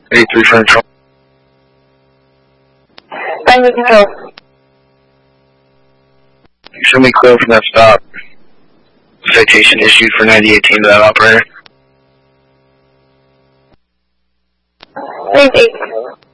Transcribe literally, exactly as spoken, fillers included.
eighty-three for control. Primary control. Show me clear from that stop. Citation issued for ninety eighteen to that operator. Three eight.